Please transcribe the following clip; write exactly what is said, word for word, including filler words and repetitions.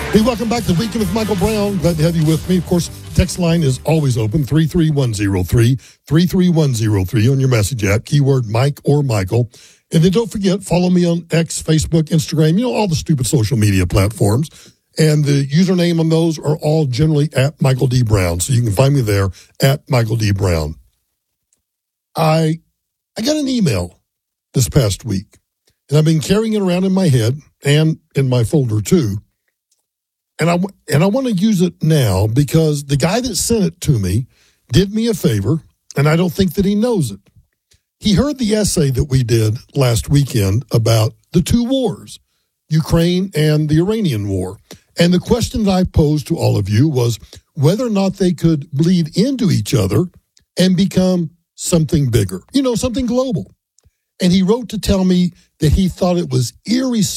Hey, welcome back to Weekend with Michael Brown. Glad to have you with me. Of course, text line is always open, three three one zero three, three three one zero three on your message app, keyword Mike or Michael. And then don't forget, follow me on X, Facebook, Instagram, you know, all the stupid social media platforms. And the username on those are all generally at Michael D. Brown. So you can find me there at Michael D. Brown. I I got an email this past week, and I've been carrying it around in my head and in my folder too. And I, and I want to use it now because the guy that sent it to me did me a favor, and I don't think that he knows it. He heard the essay that we did last weekend about the two wars, Ukraine and the Iranian war. And the question that I posed to all of you was whether or not they could bleed into each other and become something bigger, you know, something global. And he wrote to tell me that he thought it was irresponsible